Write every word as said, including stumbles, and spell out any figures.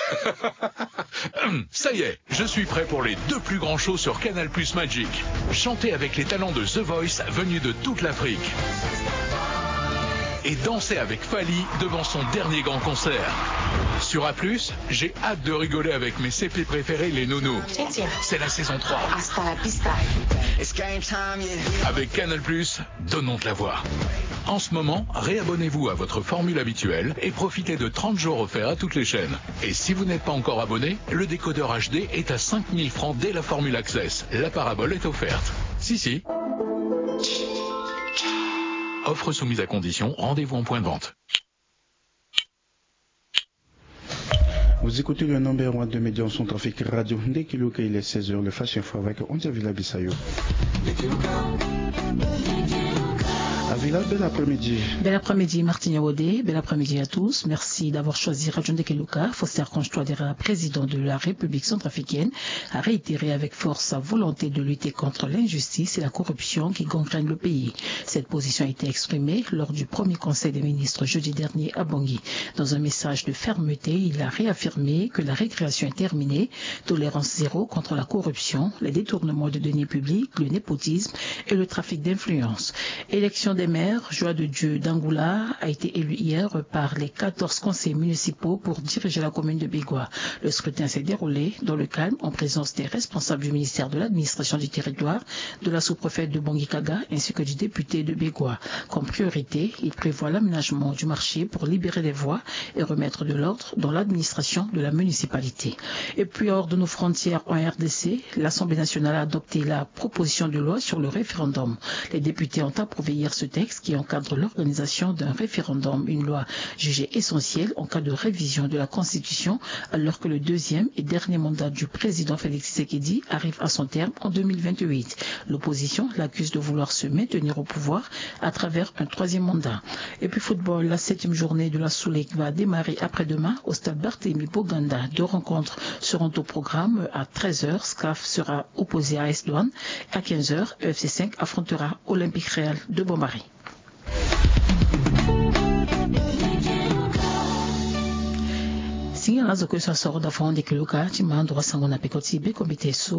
Ça y est, je suis prêt pour les deux plus grands shows sur Canal plus Magic. Chanter avec les talents de The Voice venus de toute l'Afrique. Et danser avec Fali devant son dernier grand concert. Sur A plus, j'ai hâte de rigoler avec mes C P préférés, les nounous. C'est la saison trois. Avec Canal plus, donnons de la voix. En ce moment, réabonnez-vous à votre formule habituelle et profitez de trente jours offerts à toutes les chaînes. Et si vous n'êtes pas encore abonné, le décodeur H D est à cinq mille francs dès la formule Access. La parabole est offerte. Si, si. Offre soumise à condition, rendez-vous en point de vente. Vous écoutez le numéro un de médias en son trafic radio. Dès qu'il est seize heures, le Fashion Info avec Ondia Villa Bissayo. Avila, bel après-midi. Bel après-midi, Martine Rodé. Bel après-midi à tous. Merci d'avoir choisi Radio Ndekeluka. Foster Conche Touadéra, président de la République centrafricaine, a réitéré avec force sa volonté de lutter contre l'injustice et la corruption qui gangrènent le pays. Cette position a été exprimée lors du premier conseil des ministres jeudi dernier à Bangui. Dans un message de fermeté, il a réaffirmé que la récréation est terminée, tolérance zéro contre la corruption, les détournements de deniers publics, le népotisme et le trafic d'influence. Élection des maires, Joie de Dieu d'Angoula a été élu hier par les quatorze conseils municipaux pour diriger la commune de Bégua. Le scrutin s'est déroulé dans le calme en présence des responsables du ministère de l'administration du territoire, de la sous-préfète de Bangui-Kaga ainsi que du député de Bégua. Comme priorité, il prévoit l'aménagement du marché pour libérer les voies et remettre de l'ordre dans l'administration de la municipalité. Et puis hors de nos frontières en R D C, l'Assemblée nationale a adopté la proposition de loi sur le référendum. Les députés ont approuvé hier ce texte qui encadre l'organisation d'un référendum, une loi jugée essentielle en cas de révision de la Constitution, alors que le deuxième et dernier mandat du président Félix Tshisekedi arrive à son terme en deux mille vingt-huit. L'opposition l'accuse de vouloir se maintenir au pouvoir à travers un troisième mandat. Et puis football, la septième journée de la Soulek va démarrer après-demain au stade Barthélemy Boganda. Deux rencontres seront au programme. À treize heures, S C A F sera opposé à A S Douanes. À quinze heures, E F C cinq affrontera Olympique Réal de Bombari. Singa nazo kwesa soro da fonde kiluka chimando wasangona pekoti be komite so